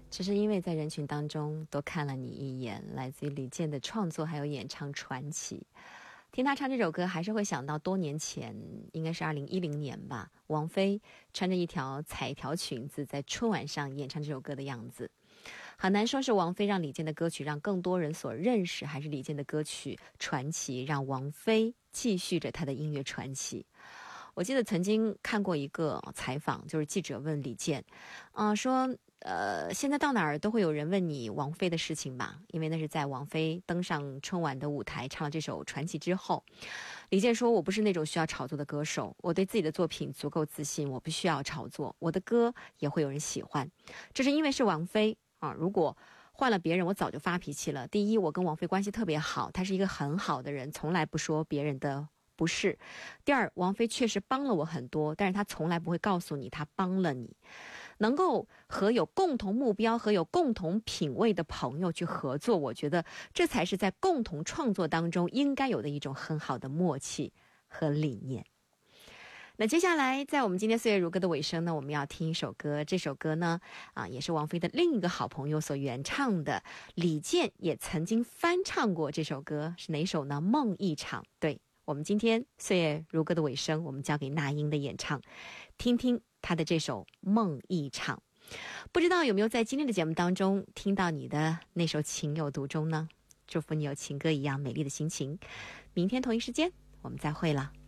只是因为在人群当中多看了你一眼，来自于李健的创作还有演唱传奇。听他唱这首歌还是会想到多年前，应该是2010年吧，王菲穿着一条彩条裙子在春晚上演唱这首歌的样子。很难说是王菲让李健的歌曲让更多人所认识，还是李健的歌曲传奇让王菲继续着他的音乐传奇。我记得曾经看过一个采访，就是记者问李健说现在到哪儿都会有人问你王菲的事情吧，因为那是在王菲登上春晚的舞台唱了这首传奇之后。李健说，我不是那种需要炒作的歌手，我对自己的作品足够自信，我不需要炒作，我的歌也会有人喜欢，这是因为是王菲如果换了别人我早就发脾气了。第一，我跟王菲关系特别好，她是一个很好的人，从来不说别人的不是。第二，王菲确实帮了我很多，但是她从来不会告诉你她帮了你。能够和有共同目标和有共同品味的朋友去合作，我觉得这才是在共同创作当中应该有的一种很好的默契和理念。那接下来在我们今天岁月如歌的尾声呢，我们要听一首歌，这首歌呢也是王菲的另一个好朋友所原唱的，李健也曾经翻唱过这首歌，是哪首呢？梦一场。对，我们今天岁月如歌的尾声，我们交给那英的演唱，听听她的这首梦一场。不知道有没有在今天的节目当中听到你的那首情有独钟呢？祝福你有情歌一样美丽的心情。明天同一时间我们再会了。